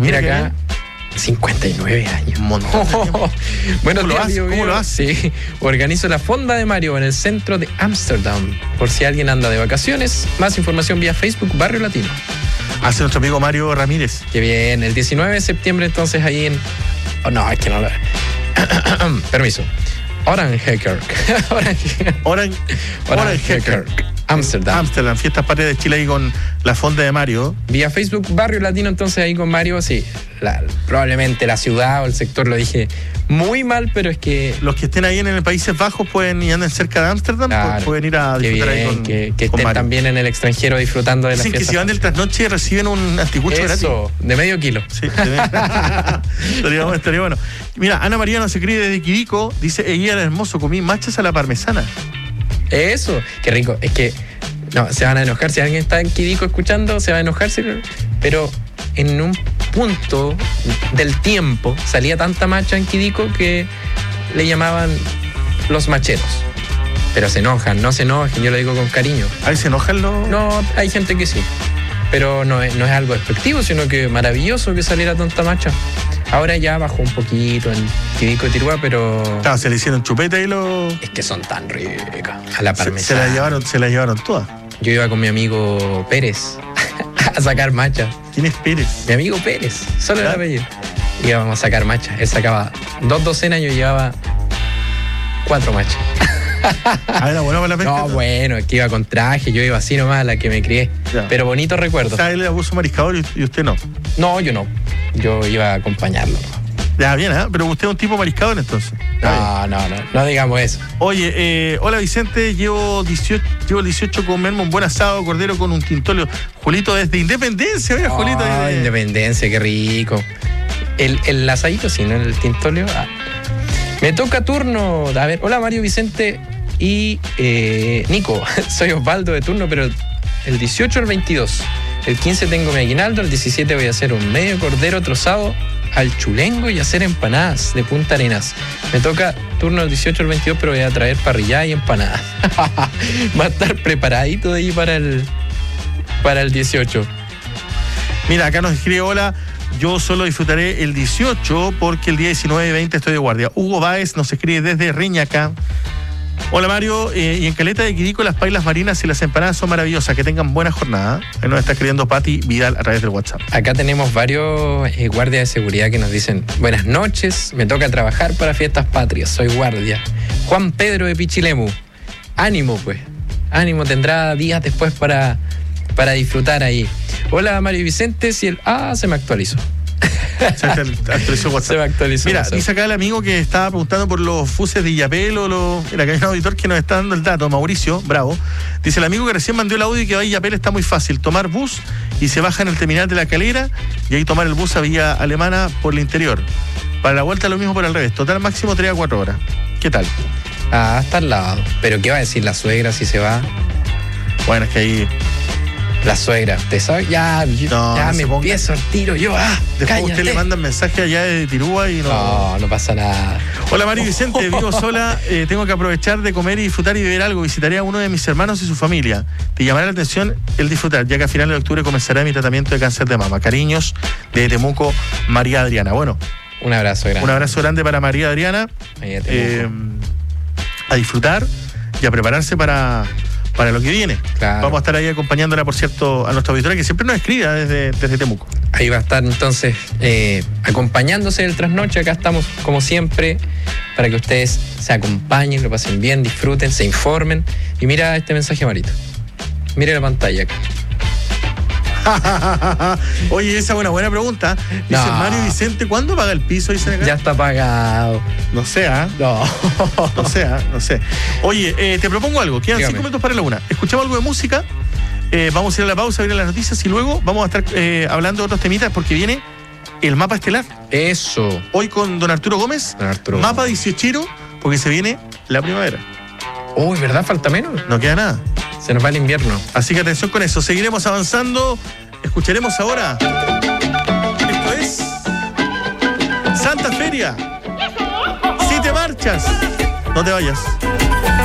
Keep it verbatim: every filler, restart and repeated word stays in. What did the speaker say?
Mira, Mira acá, cincuenta y nueve años. Un montón. Oh, bueno, ¿Cómo, lo hace? ¿Cómo lo hace? Sí, organizo la fonda de Mario en el centro de Ámsterdam. Por si alguien anda de vacaciones, más información vía Facebook Barrio Latino. Hace nuestro amigo Mario Ramírez. Qué bien, el diecinueve de septiembre entonces ahí en... Oh, no, es que no lo... Permiso. Oranjekerk. Oran... Oranjekerk. Ámsterdam. Ámsterdam, fiestas patrias de Chile ahí con la fonda de Mario. Vía Facebook Barrio Latino, entonces ahí con Mario, sí. La, probablemente la ciudad o el sector lo dije muy mal, pero es que... Los que estén ahí en el Países Bajos pueden y anden cerca de Ámsterdam, claro, pueden ir a disfrutar bien, ahí con Que, que con estén Mario. También en el extranjero disfrutando de las Dicen fiestas. que si van del trasnoche reciben un anticucho Eso, gratis. de medio kilo. Sí, estaría, bueno, estaría bueno. Mira, Ana María nos escribe desde Quirico, dice, ella era hermoso, comí machas a la parmesana. Eso, qué rico. Es que no, se van a enojar. Si alguien está en Quirico escuchando, se va a enojarse. Pero en un punto del tiempo salía tanta macha en Quirico que le llamaban los macheros. Pero se enojan, no se enojen, yo lo digo con cariño. ¿Ahí se enojan los...? No, hay gente que sí. Pero no es, no es algo despectivo, sino que maravilloso que saliera tanta macha. Ahora ya bajó un poquito en Quirico y Tirúa, pero... Claro, se le hicieron chupeta y lo... Es que son tan ricas. A la parmesana. Se, se la llevaron, se la llevaron todas. Yo iba con mi amigo Pérez a sacar macha. ¿Quién es Pérez? Mi amigo Pérez, solo el apellido. Íbamos a sacar macha. Él sacaba dos docenas, yo llevaba cuatro machas. Ah, era bueno para la pesca. No, ¿no? bueno, es que iba con traje, yo iba así nomás a la que me crié. Ya. Pero bonito recuerdo. O sea, él era abuso mariscador y, y usted no. No, yo no. Yo iba a acompañarlo. Ya, bien, ¿eh? Pero usted es un tipo mariscador entonces. No, no, no, no digamos eso. Oye, eh, hola Vicente, llevo dieciocho, llevo el dieciocho comerme un buen asado cordero con un tintolio. Julito desde Independencia, mira, oh, Julito. Desde... Independencia, qué rico. El, el asadito, sí, ¿no? El tintolio. Ah. Me toca turno. A ver, hola Mario, Vicente y eh, Nico. Soy Osvaldo de turno, pero el dieciocho al veintidós. El quince tengo mi aguinaldo, el diecisiete voy a hacer un medio cordero trozado al chulengo y hacer empanadas de Punta Arenas. Me toca turno el dieciocho al veintidós, pero voy a traer parrillada y empanadas. Va a estar preparadito de ahí para el, para el dieciocho. Mira, acá nos escribe, hola, yo solo disfrutaré el dieciocho porque el día diecinueve y veinte estoy de guardia. Hugo Báez nos escribe desde Reñaca. Hola Mario, eh, y en Caleta de Quirico las pailas marinas y las empanadas son maravillosas, que tengan buena jornada. Ahí nos está escribiendo Pati Vidal a través del WhatsApp. Acá tenemos varios eh, guardias de seguridad que nos dicen, buenas noches, me toca trabajar para Fiestas Patrias, soy guardia. Juan Pedro de Pichilemu, ánimo pues, ánimo, tendrá días después para, para disfrutar ahí. Hola Mario y Vicente, si el... Ah, se me actualizó. Se actualizó WhatsApp. Se me actualizó. Mira, WhatsApp. dice acá el amigo que estaba preguntando por los fuses de Illapel o los... Mira, que hay un auditor que nos está dando el dato, Mauricio, bravo. Dice el amigo que recién mandó el audio y que va a Illapel está muy fácil. Tomar bus y se baja en el terminal de La Calera y ahí tomar el bus a Villa Alemana por el interior. Para la vuelta lo mismo por al revés. Total máximo tres a cuatro horas. ¿Qué tal? Ah, está al lado. Pero ¿qué va a decir la suegra si se va? Bueno, es que ahí... La suegra, ¿te sabe? Ya, no, ya no me empiezo el tiro, yo, ah, después cállate. Usted le manda mensaje allá de Tirúa y no... No, no pasa nada. Hola Mario Vicente, vivo sola, eh, tengo que aprovechar de comer y disfrutar y beber algo. Visitaré a uno de mis hermanos y su familia. Te llamará la atención el disfrutar, ya que a finales de octubre comenzará mi tratamiento de cáncer de mama. Cariños de Temuco, María Adriana. Bueno, un abrazo grande. Un abrazo grande para María Adriana. Eh, a disfrutar y a prepararse para... para lo que viene. Claro. Vamos a estar ahí acompañándola, por cierto, a nuestra auditoría que siempre nos escribe desde, desde Temuco. Ahí va a estar entonces eh, acompañándose del trasnoche. Acá estamos como siempre para que ustedes se acompañen, lo pasen bien, disfruten, se informen. Y mira este mensaje, Marito. Mire la pantalla acá. Oye, esa es una buena pregunta. Dice no. Mario Vicente, ¿cuándo paga el piso? Dicen acá. Ya está pagado. No sé, ¿ah? ¿eh? No. No sé, ¿ah? ¿eh? No sé. Oye, eh, te propongo algo. Quedan Dígame. cinco minutos para la una. Escuchamos algo de música. Eh, vamos a ir a la pausa, a ver las noticias y luego vamos a estar eh, hablando de otros temitas porque viene el mapa estelar. Eso. Hoy con don Arturo Gómez. Don Arturo. Mapa dieciochero porque se viene la primavera. Uy, oh, ¿verdad? Falta menos. No queda nada. Se nos va el invierno. Así que atención con eso. Seguiremos avanzando. Escucharemos ahora. Esto es Santa Feria. Si te marchas, no te vayas.